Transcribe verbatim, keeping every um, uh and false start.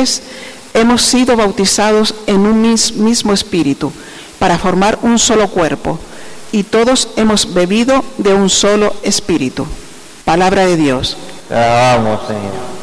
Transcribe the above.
creyentes hemos sido bautizados en un mismo espíritu para formar un solo cuerpo, y todos hemos bebido de un solo espíritu. Palabra de Dios. Te alabamos, Señor.